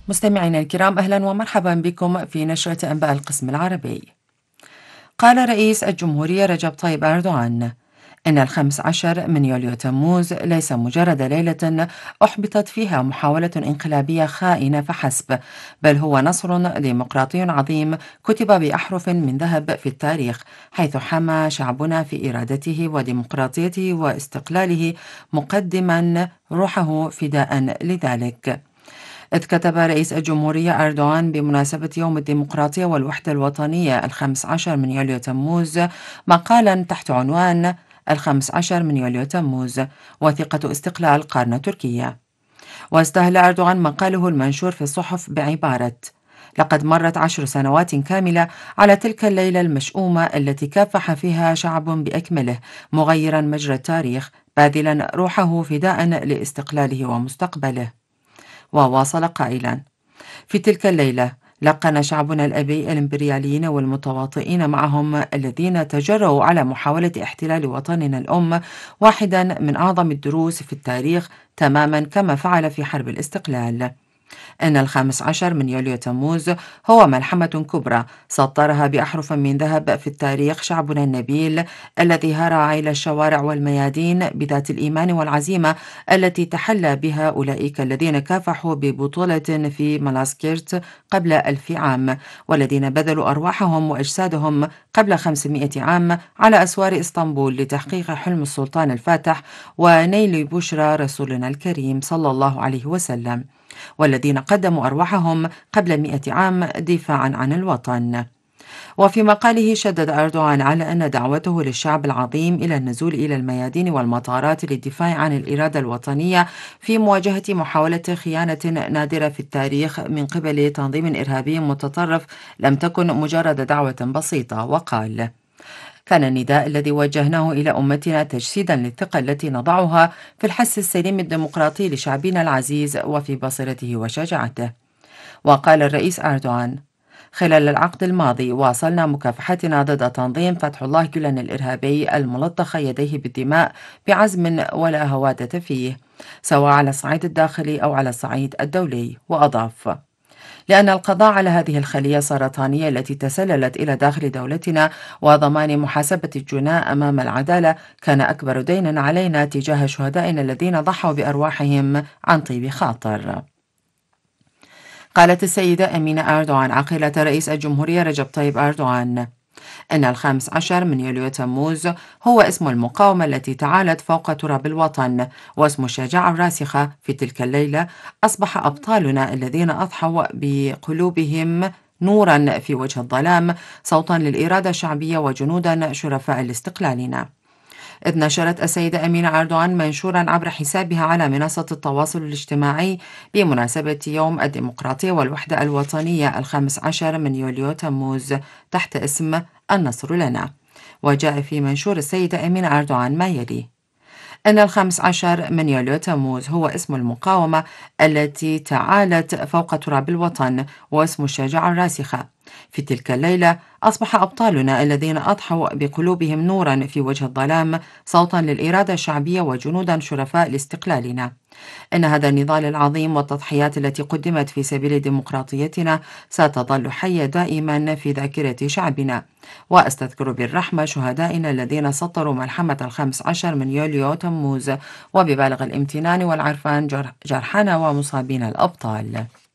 مستمعينا الكرام، أهلا ومرحبا بكم في نشرة أنباء القسم العربي. قال رئيس الجمهورية رجب طيب أردوغان إن 15 من يوليو تموز ليس مجرد ليلة أحبطت فيها محاولة انقلابية خائنة فحسب، بل هو نصر ديمقراطي عظيم كتب بأحرف من ذهب في التاريخ، حيث حمى شعبنا في إرادته وديمقراطيته واستقلاله، مقدما روحه فداء لذلك. إذ كتب رئيس الجمهورية أردوغان بمناسبة يوم الديمقراطية والوحدة الوطنية 15 من يوليو تموز مقالا تحت عنوان 15 من يوليو تموز وثيقة استقلال قارة تركيا. واستهل أردوغان مقاله المنشور في الصحف بعبارة: لقد مرت 10 سنوات كاملة على تلك الليلة المشؤومة التي كافح فيها شعب بأكمله، مغيرا مجرى التاريخ، باذلا روحه فداء لاستقلاله ومستقبله. وواصل قائلا: في تلك الليلة لقن شعبنا الأبي الإمبرياليين والمتواطئين معهم الذين تجرؤوا على محاولة احتلال وطننا الأم واحدا من أعظم الدروس في التاريخ، تماما كما فعل في حرب الاستقلال. إن 15 من يوليو تموز هو ملحمة كبرى سطرها بأحرف من ذهب في التاريخ شعبنا النبيل، الذي هرع إلى الشوارع والميادين بذات الإيمان والعزيمة التي تحلى بها أولئك الذين كافحوا ببطولة في مالاسكيرت قبل 1000 عام، والذين بذلوا أرواحهم وأجسادهم قبل 500 عام على أسوار إسطنبول لتحقيق حلم السلطان الفاتح ونيل بشرى رسولنا الكريم صلى الله عليه وسلم، والذين قدموا أرواحهم قبل 100 عام دفاعا عن الوطن. وفي مقاله شدد أردوغان على أن دعوته للشعب العظيم إلى النزول إلى الميادين والمطارات للدفاع عن الإرادة الوطنية في مواجهة محاولة خيانة نادرة في التاريخ من قبل تنظيم إرهابي متطرف لم تكن مجرد دعوة بسيطة. وقال: كان النداء الذي وجهناه إلى أمتنا تجسيدا للثقة التي نضعها في الحس السليم الديمقراطي لشعبنا العزيز وفي بصيرته وشجاعته. وقال الرئيس أردوغان: خلال العقد الماضي واصلنا مكافحتنا ضد تنظيم فتح الله جولان الإرهابي الملطخ يديه بالدماء بعزم ولا هوادة فيه، سواء على الصعيد الداخلي أو على الصعيد الدولي. وأضاف: لأن القضاء على هذه الخلية السرطانية التي تسللت إلى داخل دولتنا وضمان محاسبة الجناة أمام العدالة كان أكبر دين علينا تجاه شهدائنا الذين ضحوا بأرواحهم عن طيب خاطر. قالت السيدة أمينة أردوغان عقيلة رئيس الجمهورية رجب طيب أردوغان إن 15 من يوليو تموز هو اسم المقاومة التي تعالت فوق تراب الوطن، واسم الشجاعة الراسخة. في تلك الليلة أصبح أبطالنا الذين أضحوا بقلوبهم نورا في وجه الظلام، صوتا للإرادة الشعبية وجنودا شرفاء لاستقلالنا. إذ نشرت السيدة أمينة أردوغان منشورا عبر حسابها على منصة التواصل الاجتماعي بمناسبة يوم الديمقراطية والوحدة الوطنية 15 من يوليو تموز تحت اسم النصر لنا. وجاء في منشور السيدة أمينة أردوغان ما يلي: إن 15 من يوليو تموز هو اسم المقاومة التي تعالت فوق تراب الوطن واسم الشجاعة الراسخة. في تلك الليلة أصبح أبطالنا الذين أضحوا بقلوبهم نورا في وجه الظلام، صوتا للإرادة الشعبية وجنودا شرفاء لاستقلالنا. إن هذا النضال العظيم والتضحيات التي قدمت في سبيل ديمقراطيتنا ستظل حية دائما في ذاكرة شعبنا. وأستذكر بالرحمة شهدائنا الذين سطروا ملحمة 15 من يوليو تموز، وببالغ الامتنان والعرفان جرحنا ومصابين الأبطال.